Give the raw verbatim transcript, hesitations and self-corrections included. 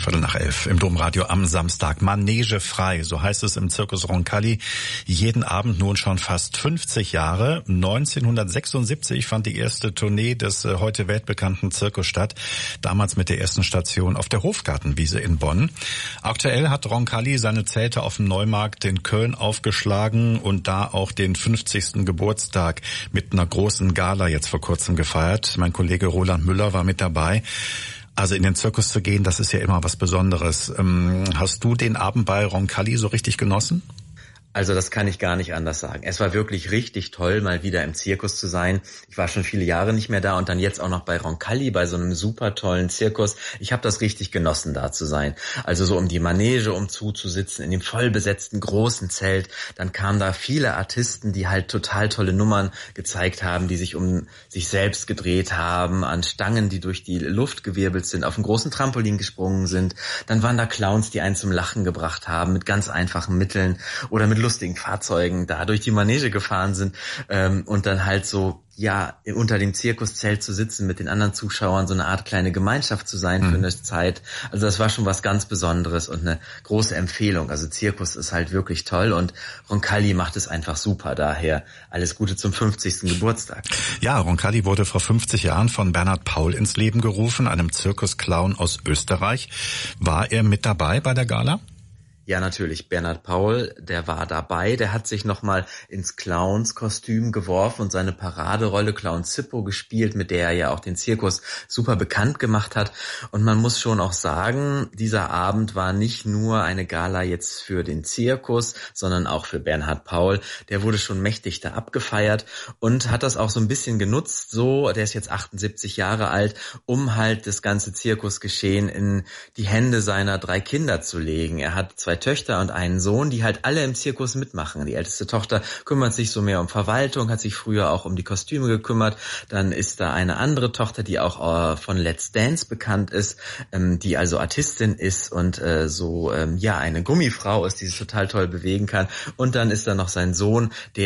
Viertel nach elf im Domradio am Samstag. Manege frei, so heißt es im Zirkus Roncalli. Jeden Abend nun schon fast fünfzig Jahre. neunzehnhundertsechsundsiebzig fand die erste Tournee des äh, heute weltbekannten Zirkus statt. Damals mit der ersten Station auf der Hofgartenwiese in Bonn. Aktuell hat Roncalli seine Zelte auf dem Neumarkt in Köln aufgeschlagen und da auch den fünfzigsten Geburtstag mit einer großen Gala jetzt vor kurzem gefeiert. Mein Kollege Roland Müller war mit dabei. Also in den Zirkus zu gehen, das ist ja immer was Besonderes. Ähm, hast du den Abend bei Roncalli so richtig genossen? Also das kann ich gar nicht anders sagen. Es war wirklich richtig toll, mal wieder im Zirkus zu sein. Ich war schon viele Jahre nicht mehr da und dann jetzt auch noch bei Roncalli, bei so einem super tollen Zirkus. Ich habe das richtig genossen, da zu sein. Also so um die Manege um zuzusitzen, in dem vollbesetzten großen Zelt. Dann kamen da viele Artisten, die halt total tolle Nummern gezeigt haben, die sich um sich selbst gedreht haben, an Stangen, die durch die Luft gewirbelt sind, auf einem großen Trampolin gesprungen sind. Dann waren da Clowns, die einen zum Lachen gebracht haben, mit ganz einfachen Mitteln oder mit lustigen Fahrzeugen da durch die Manege gefahren sind ähm, und dann halt so, ja, unter dem Zirkuszelt zu sitzen, mit den anderen Zuschauern so eine Art kleine Gemeinschaft zu sein für eine Zeit. Also das war schon was ganz Besonderes und eine große Empfehlung. Also Zirkus ist halt wirklich toll und Roncalli macht es einfach super. Daher alles Gute zum fünfzigsten Geburtstag. Ja, Roncalli wurde vor fünfzig Jahren von Bernhard Paul ins Leben gerufen, einem Zirkusclown aus Österreich. War er mit dabei bei der Gala? Ja, natürlich. Bernhard Paul, der war dabei. Der hat sich nochmal ins Clownskostüm geworfen und seine Paraderolle Clown Zippo gespielt, mit der er ja auch den Zirkus super bekannt gemacht hat. Und man muss schon auch sagen, dieser Abend war nicht nur eine Gala jetzt für den Zirkus, sondern auch für Bernhard Paul. Der wurde schon mächtig da abgefeiert und hat das auch so ein bisschen genutzt, so, der ist jetzt achtundsiebzig Jahre alt, um halt das ganze Zirkusgeschehen in die Hände seiner drei Kinder zu legen. Er hat zwei Töchter und einen Sohn, die halt alle im Zirkus mitmachen. Die älteste Tochter kümmert sich so mehr um Verwaltung, hat sich früher auch um die Kostüme gekümmert. Dann ist da eine andere Tochter, die auch äh, von Let's Dance bekannt ist, ähm, die also Artistin ist und äh, so ähm, ja eine Gummifrau ist, die sich total toll bewegen kann. Und dann ist da noch sein Sohn, der